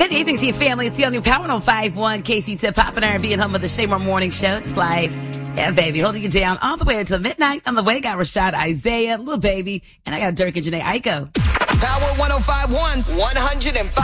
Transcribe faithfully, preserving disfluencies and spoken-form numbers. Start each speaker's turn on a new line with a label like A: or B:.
A: Good evening to your family. It's the only Power on five one K C said popping R and B and home of the Shamer Morning Show. Just live. Yeah, baby. Holding you down all the way until midnight. On the way, got Rashad Isaiah, Lil Baby, and I got Dirk and Janae Aiko.
B: Power one oh five one's one oh five